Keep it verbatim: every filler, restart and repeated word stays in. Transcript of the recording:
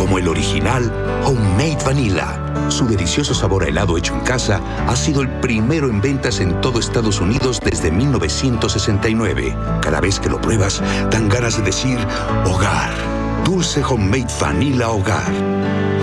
como el original Homemade Vanilla. Su delicioso sabor a helado hecho en casa ha sido el primero en ventas en todo Estados Unidos desde mil novecientos sesenta y nueve. Cada vez que lo pruebas, dan ganas de decir hogar. Dulce Homemade Vanilla Hogar.